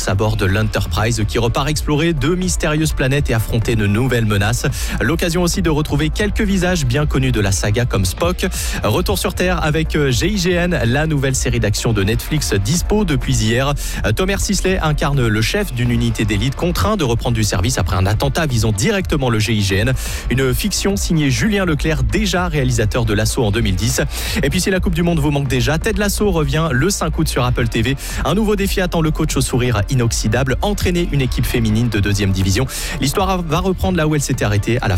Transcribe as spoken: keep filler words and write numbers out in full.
à bord de l'Enterprise qui repart explorer de mystérieuses planètes et affronter de nouvelles menaces. L'occasion aussi de retrouver quelques visages bien connus de la saga comme Spock. Retour sur Terre avec G I G N, la nouvelle série d'action de Netflix dispo depuis hier. Thomas Sisley incarne le chef d'une unité d'élite contraint de reprendre du service après un attentat visant directement le G I G N. Une fiction signée Julien Leclerc, déjà réalisateur de L'Assaut en deux mille dix. Et puis si la Coupe du Monde vous manque déjà, Ted Lasso revient le cinq août sur Apple T V. Un nouveau défi attend le coach au sourire inoxydable, entraîner une équipe féminine de deuxième division. L'histoire va reprendre là où elle s'était arrêtée à la